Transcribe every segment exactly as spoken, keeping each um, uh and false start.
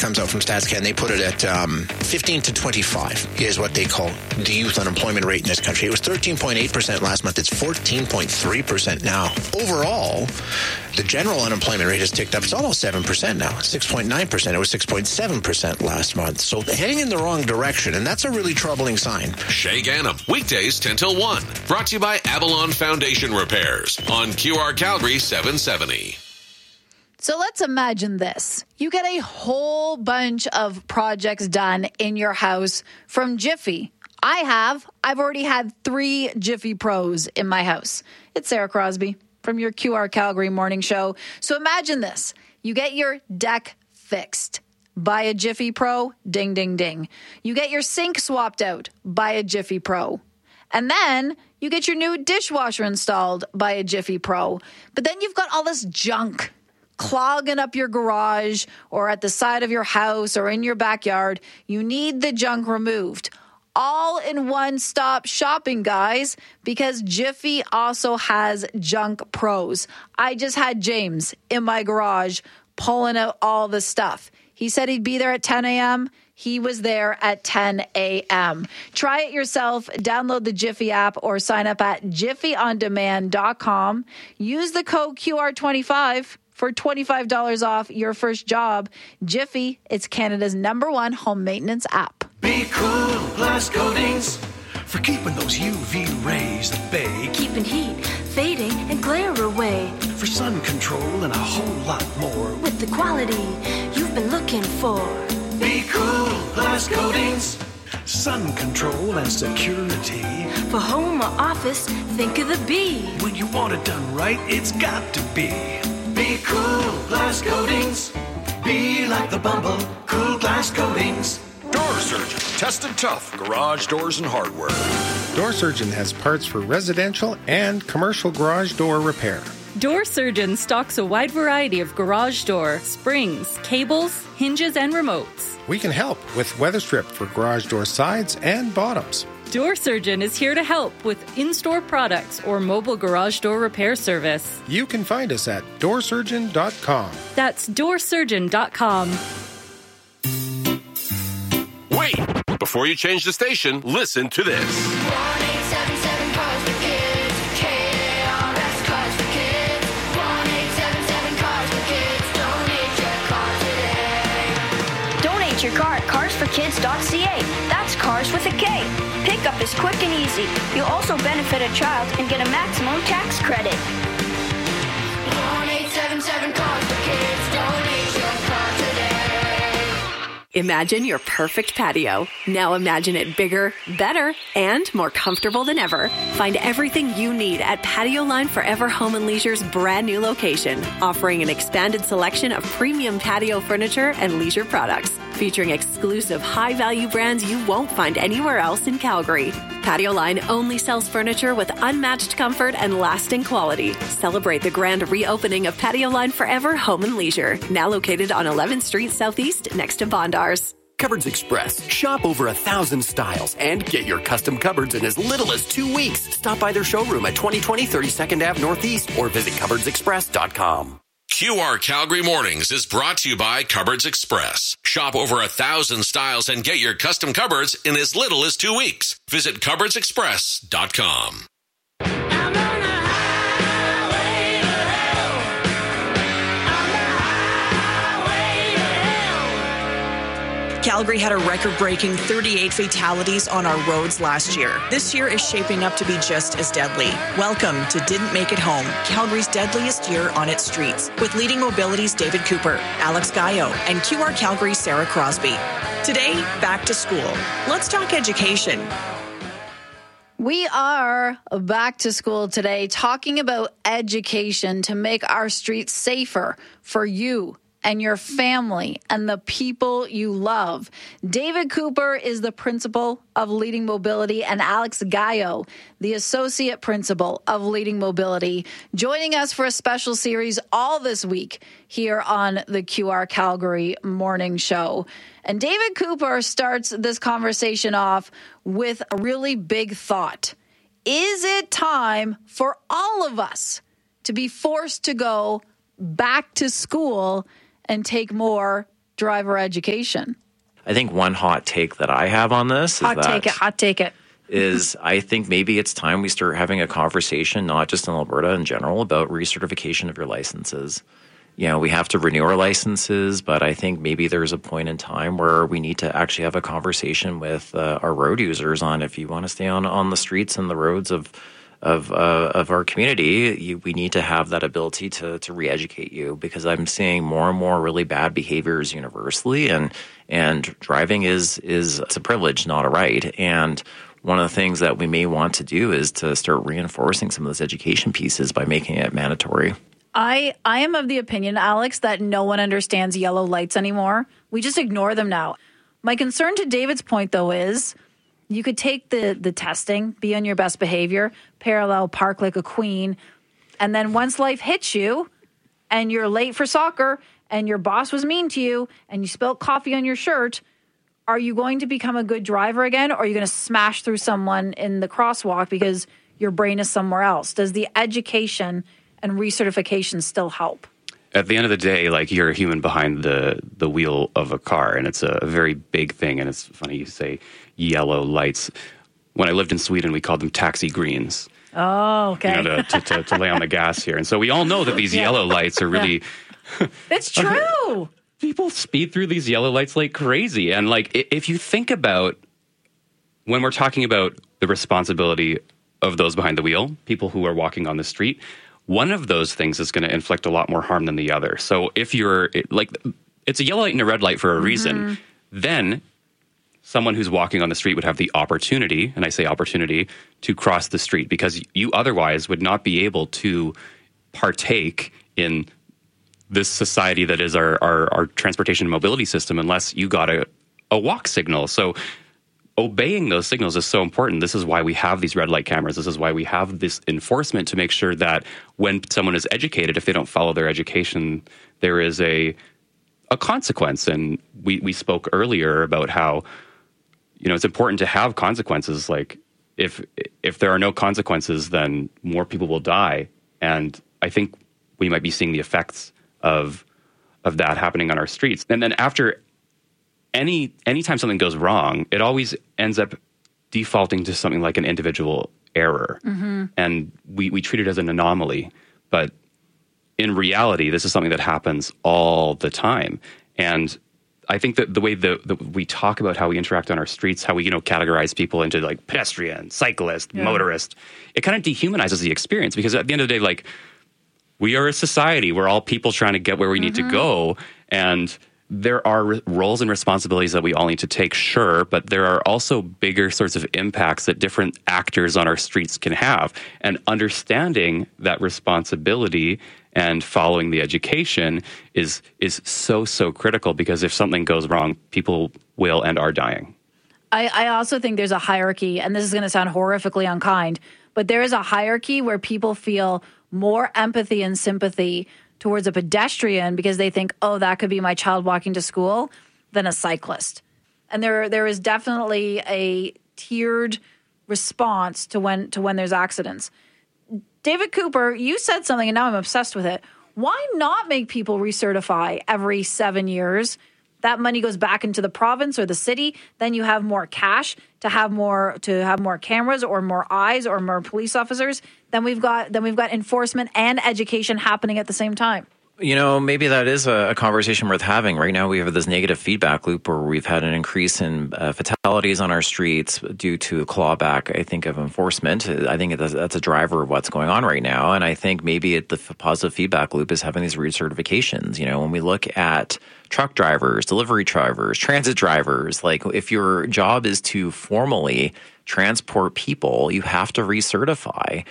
comes out from StatsCan. They put it at um, fifteen to twenty-five is what they call the youth unemployment rate in this country. It was thirteen point eight percent last month. It's fourteen point three percent now. Overall, the general unemployment rate has ticked up. It's almost seven percent now, six point nine percent. It was six point seven percent last month. So heading in the wrong direction, and that's a really troubling sign. Shay Gannam, weekdays ten till one. Brought to you by Avalon Foundation Repairs on Q R Calgary seven seventy. So let's imagine this. You get a whole bunch of projects done in your house from Jiffy. I have. I've already had three Jiffy Pros in my house. It's Sarah Crosby from your Q R Calgary morning show. So imagine this. You get your deck fixed. Buy a Jiffy Pro. Ding, ding, ding. You get your sink swapped out. Buy a Jiffy Pro. And then you get your new dishwasher installed by a Jiffy Pro. But then you've got all this junk clogging up your garage or at the side of your house or in your backyard. You need the junk removed. All in one stop shopping, guys, because Jiffy also has Junk Pros. I just had James in my garage pulling out all the stuff. He said he'd be there at ten a.m. He was there at ten a.m. Try it yourself. Download the Jiffy app or sign up at jiffy on demand dot com. Use the code Q R twenty-five for twenty-five dollars off your first job. Jiffy, it's Canada's number one home maintenance app. Be cool, glass coatings, for keeping those U V rays at bay. Keeping heat, fading, and glare away. For sun control and a whole lot more. With the quality you've been looking for. Be cool, glass coatings, sun control and security. For home or office, think of the B. When you want it done right, it's got to be. Be cool, glass coatings. Be like the Bumble, cool glass coatings. Door Surgeon, tested tough, garage doors and hardware. Door Surgeon has parts for residential and commercial garage door repair. Door Surgeon stocks a wide variety of garage door, springs, cables, hinges, and remotes. We can help with weather strip for garage door sides and bottoms. Door Surgeon is here to help with in-store products or mobile garage door repair service. You can find us at door surgeon dot com. That's door surgeon dot com. Wait! Before you change the station, listen to this. one eight seven seven cars for kids. K A R S Cars for Kids. one eight seven seven cars for kids. Donate your car today. Donate your car at cars for kids dot c a. That's cars with a K. Pickup is quick and easy. You'll also benefit a child and get a maximum tax credit. one eight seven seven cars for kids. Donate your car today. Imagine your perfect patio. Now imagine it bigger, better, and more comfortable than ever. Find everything you need at Patio Line Forever Home and Leisure's brand new location, offering an expanded selection of premium patio furniture and leisure products, featuring exclusive high-value brands you won't find anywhere else in Calgary. Patio Line only sells furniture with unmatched comfort and lasting quality. Celebrate the grand reopening of Patio Line Forever Home and Leisure, now located on eleventh Street Southeast next to Bondars. Cupboards Express. Shop over a thousand styles and get your custom cupboards in as little as two weeks. Stop by their showroom at twenty twenty thirty-second Avenue Northeast or visit cupboards express dot com. Q R Calgary Mornings is brought to you by Cupboards Express. Shop over a thousand styles and get your custom cupboards in as little as two weeks. Visit cupboards express dot com. Calgary had a record-breaking thirty-eight fatalities on our roads last year. This year is shaping up to be just as deadly. Welcome to Didn't Make It Home, Calgary's deadliest year on its streets, with Leading Mobility's David Cooper, Alex Gallo, and Q R Calgary's Sarah Crosby. Today, back to school. Let's talk education. We are back to school today talking about education to make our streets safer for you and your family and the people you love. David Cooper is the principal of Leading Mobility, and Alex Gallo, the associate principal of Leading Mobility, joining us for a special series all this week here on the Q R Calgary Morning Show. And David Cooper starts this conversation off with a really big thought. Is it time for all of us to be forced to go back to school and take more driver education. I think one hot take that I have on this Hot is that take it, hot take it. is I think maybe it's time we start having a conversation, not just in Alberta in general, about recertification of your licenses. You know, we have to renew our licenses, but I think maybe there's a point in time where we need to actually have a conversation with uh, our road users on if you want to stay on, on the streets and the roads of of uh, of our community, you, we need to have that ability to to re-educate you, because I'm seeing more and more really bad behaviors universally, and and driving is is it's a privilege, not a right. And one of the things that we may want to do is to start reinforcing some of those education pieces by making it mandatory. I, I am of the opinion, Alex, that no one understands yellow lights anymore. We just ignore them now. My concern to David's point, though, is you could take the, the testing, be on your best behavior, parallel park like a queen, and then once life hits you and you're late for soccer and your boss was mean to you and you spilled coffee on your shirt, are you going to become a good driver again, or are you going to smash through someone in the crosswalk because your brain is somewhere else? Does the education and recertification still help? At the end of the day, like, you're a human behind the, the wheel of a car, and it's a very big thing. And it's funny you say yellow lights. When I lived in Sweden, we called them taxi greens. Oh, okay. You know, to, to, to, to lay on the gas here. And so we all know that these yeah. yellow lights are really... Yeah. It's true. People speed through these yellow lights like crazy. And, like, if you think about when we're talking about the responsibility of those behind the wheel, people who are walking on the street, one of those things is going to inflict a lot more harm than the other. So if you're, like, it's a yellow light and a red light for a reason, mm-hmm. then someone who's walking on the street would have the opportunity, and I say opportunity, to cross the street, because you otherwise would not be able to partake in this society that is our, our, our transportation and mobility system unless you got a, a walk signal. So obeying those signals is so important. This is why we have these red light cameras. This is why we have this enforcement to make sure that when someone is educated, if they don't follow their education, there is a a consequence. And we, we spoke earlier about how, you know, it's important to have consequences. Like, if if there are no consequences, then more people will die. And I think we might be seeing the effects of of that happening on our streets. And then after Any anytime something goes wrong, it always ends up defaulting to something like an individual error. Mm-hmm. And we, we treat it as an anomaly. But in reality, this is something that happens all the time. And I think that the way that, that we talk about how we interact on our streets, how we, you know, categorize people into like pedestrian, cyclist, yeah. motorist, it kind of dehumanizes the experience, because at the end of the day, like, we are a society. We're all people trying to get where we mm-hmm. need to go. And there are re- roles and responsibilities that we all need to take, sure, but there are also bigger sorts of impacts that different actors on our streets can have. And understanding that responsibility and following the education is is so, so critical, because if something goes wrong, people will and are dying. I, I also think there's a hierarchy, and this is going to sound horrifically unkind, but there is a hierarchy where people feel more empathy and sympathy towards a pedestrian because they think, oh, that could be my child walking to school, than a cyclist. And there there is definitely a tiered response to when to when there's accidents. David Cooper, you said something, and now I'm obsessed with it. Why not make people recertify every seven years? That money goes back into the province or the city. Then you have more cash to have more to have more cameras or more eyes or more police officers. Then we've got then we've got enforcement and education happening at the same time. You know, maybe that is a, a conversation worth having. Right now, we have this negative feedback loop where we've had an increase in uh, fatalities on our streets due to clawback, I think, of enforcement. I think that's, that's a driver of what's going on right now. And I think maybe it, the positive feedback loop is having these recertifications. You know, when we look at truck drivers, delivery drivers, transit drivers, like, if your job is to formally transport people, you have to recertify.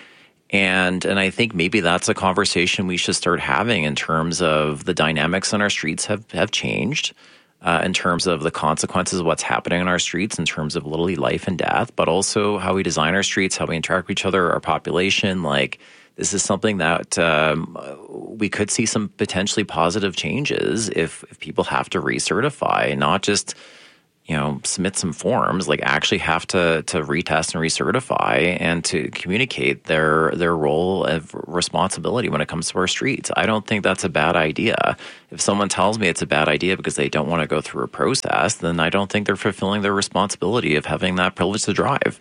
And and I think maybe that's a conversation we should start having in terms of the dynamics on our streets have, have changed, uh, in terms of the consequences of what's happening on our streets, in terms of literally life and death, but also how we design our streets, how we interact with each other, our population. Like, this is something that um, we could see some potentially positive changes if, if people have to recertify, not just you know, submit some forms, like actually have to to retest and recertify and to communicate their their role of responsibility when it comes to our streets. I don't think that's a bad idea. If someone tells me it's a bad idea because they don't want to go through a process, then I don't think they're fulfilling their responsibility of having that privilege to drive.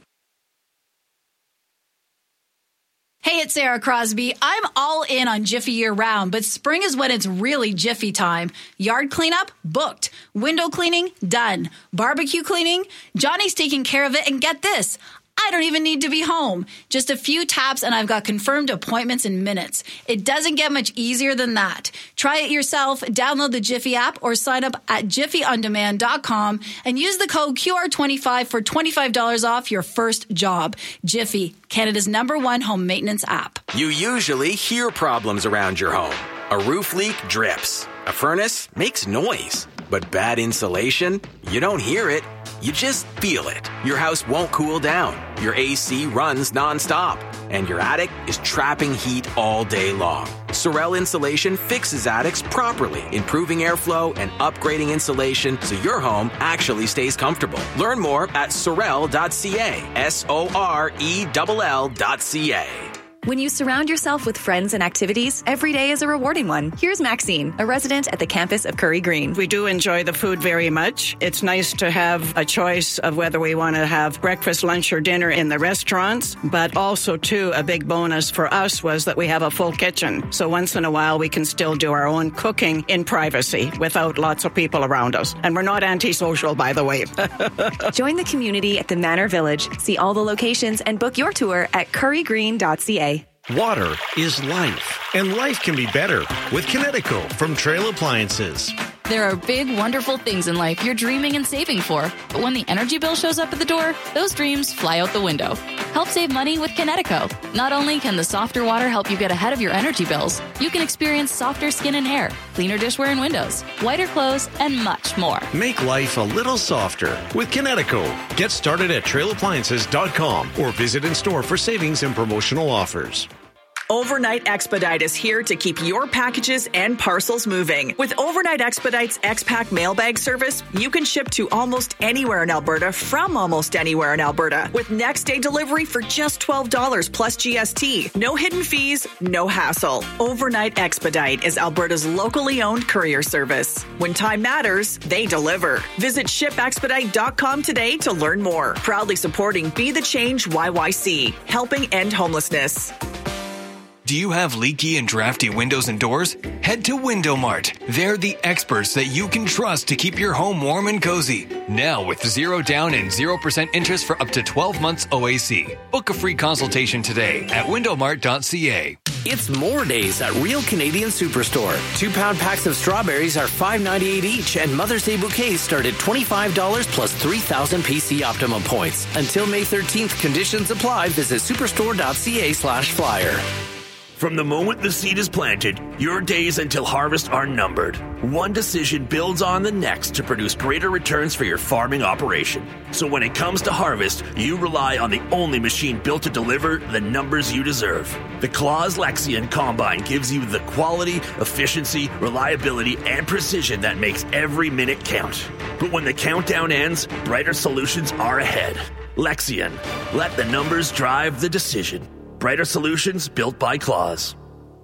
Hey, it's Sarah Crosby. I'm all in on Jiffy year-round, but spring is when it's really Jiffy time. Yard cleanup? Booked. Window cleaning? Done. Barbecue cleaning? Johnny's taking care of it, and get this, I don't even need to be home. Just a few taps and I've got confirmed appointments in minutes. It doesn't get much easier than that. Try it yourself, download the Jiffy app or sign up at jiffy on demand dot com and use the code Q R twenty-five for twenty-five dollars off your first job. Jiffy, Canada's number one home maintenance app. You usually hear problems around your home. A roof leak drips. A furnace makes noise. But bad insulation? You don't hear it. You just feel it. Your house won't cool down. Your A C runs nonstop. And your attic is trapping heat all day long. Sorel Insulation fixes attics properly, improving airflow and upgrading insulation so your home actually stays comfortable. Learn more at sorel dot c a. S O R E L L dot C A. When you surround yourself with friends and activities, every day is a rewarding one. Here's Maxine, a resident at the campus of Curry Green. We do enjoy the food very much. It's nice to have a choice of whether we want to have breakfast, lunch, or dinner in the restaurants, but also, too, a big bonus for us was that we have a full kitchen. So once in a while, we can still do our own cooking in privacy without lots of people around us. And we're not antisocial, by the way. Join the community at the Manor Village. See all the locations and book your tour at curry green dot c a. Water is life, and life can be better with Kinetico from Trail Appliances. There are big, wonderful things in life you're dreaming and saving for, but when the energy bill shows up at the door, those dreams fly out the window. Help save money with Kinetico. Not only can the softer water help you get ahead of your energy bills, you can experience softer skin and hair, cleaner dishware and windows, whiter clothes, and much more. Make life a little softer with Kinetico. Get started at trail appliances dot com or visit in store for savings and promotional offers. Overnight Expedite is here to keep your packages and parcels moving. With Overnight Expedite's X-Pack mailbag service, you can ship to almost anywhere in Alberta from almost anywhere in Alberta with next day delivery for just twelve dollars plus G S T. No hidden fees, no hassle. Overnight Expedite is Alberta's locally owned courier service. When time matters, they deliver. Visit ship expedite dot com today to learn more. Proudly supporting Be the Change Y Y C, helping end homelessness. Do you have leaky and drafty windows and doors? Head to Window Mart. They're the experts that you can trust to keep your home warm and cozy. Now with zero down and zero percent interest for up to twelve months O A C. Book a free consultation today at window mart dot c a. It's more days at Real Canadian Superstore. Two pound packs of strawberries are five ninety-eight each, and Mother's Day bouquets start at twenty-five dollars plus three thousand P C Optimum points. Until May thirteenth, conditions apply. Visit superstore dot c a slash flyer. From the moment the seed is planted, your days until harvest are numbered. One decision builds on the next to produce greater returns for your farming operation. So when it comes to harvest, you rely on the only machine built to deliver the numbers you deserve. The Claas Lexion Combine gives you the quality, efficiency, reliability, and precision that makes every minute count. But when the countdown ends, brighter solutions are ahead. Lexion. Let the numbers drive the decision. Brighter solutions built by Claas.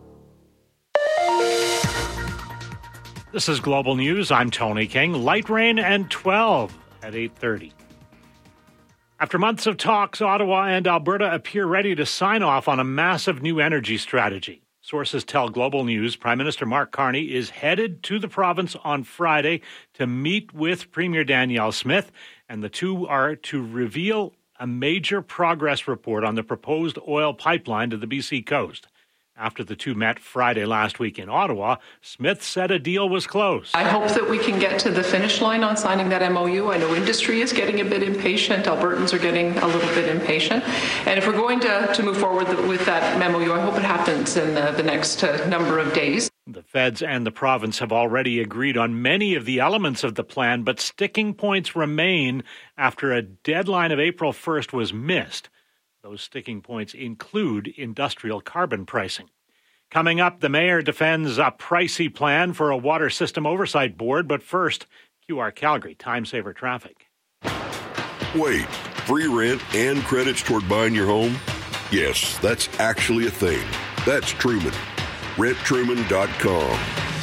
This is Global News. I'm Tony King. Light rain and twelve at eight thirty. After months of talks, Ottawa and Alberta appear ready to sign off on a massive new energy strategy. Sources tell Global News Prime Minister Mark Carney is headed to the province on Friday to meet with Premier Danielle Smith, and the two are to reveal a major progress report on the proposed oil pipeline to the B C coast. After the two met Friday last week in Ottawa, Smith said a deal was close. I hope that we can get to the finish line on signing that M O U. I know industry is getting a bit impatient. Albertans are getting a little bit impatient. And if we're going to, to move forward with that M O U, I hope it happens in the, the next uh, number of days. The feds and the province have already agreed on many of the elements of the plan, but sticking points remain after a deadline of April first was missed. Those sticking points include industrial carbon pricing. Coming up, the mayor defends a pricey plan for a water system oversight board, but first, Q R Calgary, time saver traffic. Wait, free rent and credits toward buying your home? Yes, that's actually a thing. That's Truman. rent truman dot com.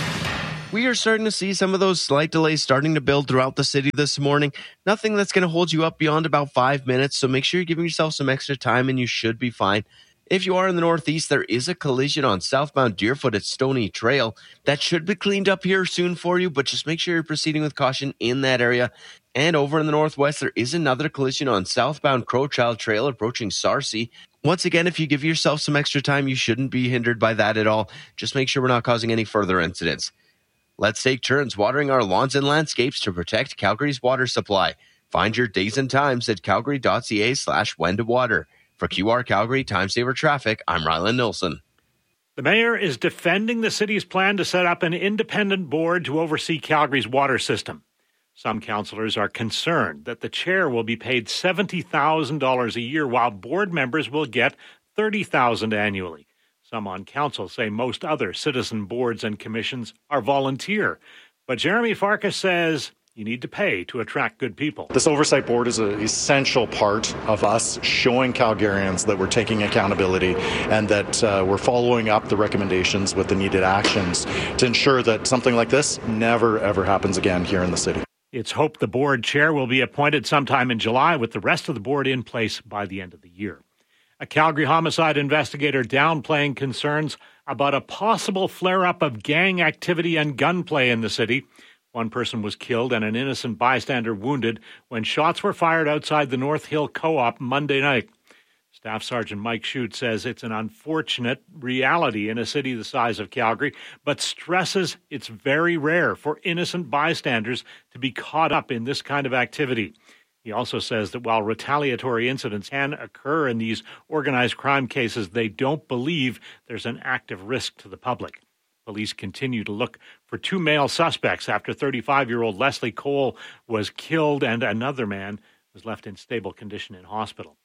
We are starting to see some of those slight delays starting to build throughout the city this morning. Nothing that's going to hold you up beyond about five minutes, so make sure you're giving yourself some extra time and you should be fine. If you are in the Northeast, there is a collision on southbound Deerfoot at Stony Trail. That should be cleaned up here soon for you, but just make sure you're proceeding with caution in that area. And over in the Northwest, there is another collision on southbound Crowchild Trail approaching Sarcee. Once again, if you give yourself some extra time, you shouldn't be hindered by that at all. Just make sure we're not causing any further incidents. Let's take turns watering our lawns and landscapes to protect Calgary's water supply. Find your days and times at calgary.ca slash when to water. For Q R Calgary Time Saver Traffic, I'm Ryland Nilsson. The mayor is defending the city's plan to set up an independent board to oversee Calgary's water system. Some councillors are concerned that the chair will be paid seventy thousand dollars a year while board members will get thirty thousand dollars annually. Some on council say most other citizen boards and commissions are volunteer. But Jeremy Farkas says you need to pay to attract good people. This oversight board is an essential part of us showing Calgarians that we're taking accountability and that uh, we're following up the recommendations with the needed actions to ensure that something like this never, ever happens again here in the city. It's hoped the board chair will be appointed sometime in July with the rest of the board in place by the end of the year. A Calgary homicide investigator downplaying concerns about a possible flare-up of gang activity and gunplay in the city. One person was killed and an innocent bystander wounded when shots were fired outside the North Hill Co-op Monday night. Staff Sergeant Mike Shute says it's an unfortunate reality in a city the size of Calgary, but stresses it's very rare for innocent bystanders to be caught up in this kind of activity. He also says that while retaliatory incidents can occur in these organized crime cases, they don't believe there's an active risk to the public. Police continue to look for two male suspects after thirty-five-year-old Leslie Cole was killed and another man was left in stable condition in hospital.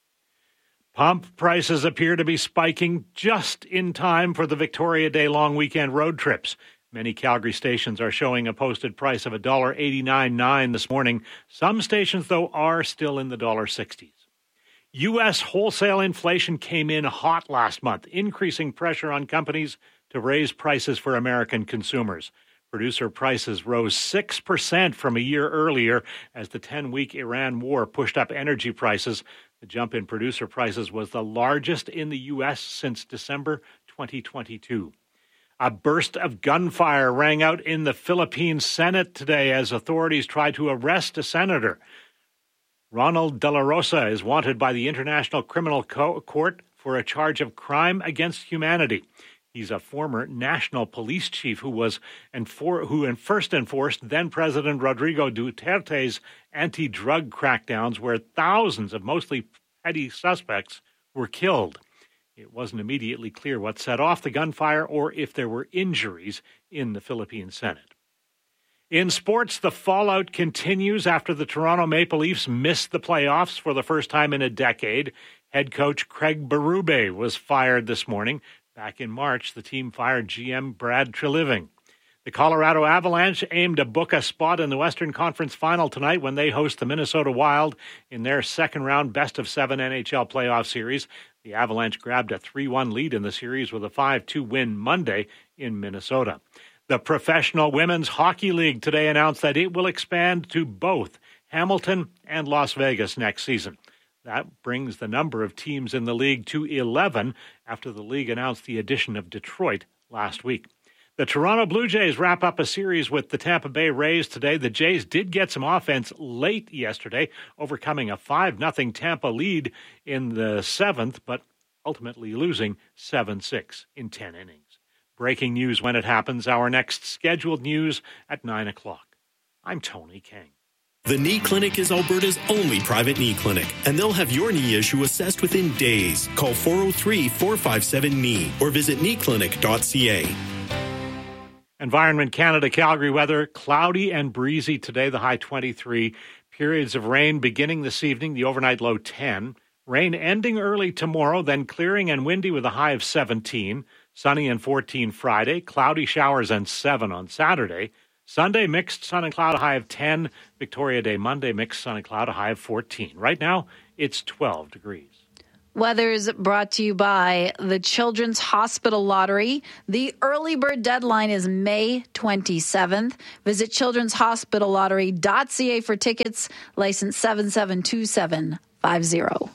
Pump prices appear to be spiking just in time for the Victoria Day long weekend road trips. Many Calgary stations are showing a posted price of one dollar eighty-nine nine this morning. Some stations, though, are still in the one dollar sixties. U S wholesale inflation came in hot last month, increasing pressure on companies to raise prices for American consumers. Producer prices rose six percent from a year earlier as the ten-week Iran war pushed up energy prices. The jump in producer prices was the largest in the U S since December twenty twenty-two. A burst of gunfire rang out in the Philippine Senate today as authorities tried to arrest a senator. Ronald De La Rosa is wanted by the International Criminal Co- Court for a charge of crime against humanity. He's a former national police chief who was enfor- who first enforced then-President Rodrigo Duterte's anti-drug crackdowns where thousands of mostly petty suspects were killed. It wasn't immediately clear what set off the gunfire or if there were injuries in the Philippine Senate. In sports, the fallout continues after the Toronto Maple Leafs missed the playoffs for the first time in a decade. Head coach Craig Berube was fired this morning. Back in March, the team fired G M Brad Treliving. The Colorado Avalanche aim to book a spot in the Western Conference Final tonight when they host the Minnesota Wild in their second-round best-of-seven N H L playoff series. The Avalanche grabbed a three one lead in the series with a five two win Monday in Minnesota. The Professional Women's Hockey League today announced that it will expand to both Hamilton and Las Vegas next season. That brings the number of teams in the league to eleven after the league announced the addition of Detroit last week. The Toronto Blue Jays wrap up a series with the Tampa Bay Rays today. The Jays did get some offense late yesterday, overcoming a five nothing Tampa lead in the seventh, but ultimately losing seven six in ten innings. Breaking news when it happens. Our next scheduled news at nine o'clock. I'm Tony King. The Knee Clinic is Alberta's only private knee clinic, and they'll have your knee issue assessed within days. Call four oh three, four five seven, K N E E or visit knee clinic dot c a. Environment Canada Calgary weather, cloudy and breezy today, the high twenty-three. Periods of rain beginning this evening, the overnight low ten. Rain ending early tomorrow, then clearing and windy with a high of seventeen. Sunny and fourteen Friday, cloudy showers and seven on Saturday. Sunday, mixed sun and cloud, a high of ten. Victoria Day Monday, mixed sun and cloud, a high of fourteen. Right now, it's twelve degrees. Weather's brought to you by the Children's Hospital Lottery. The early bird deadline is May twenty-seventh. Visit children's hospital lottery dot c a for tickets. License seven seven two seven five zero.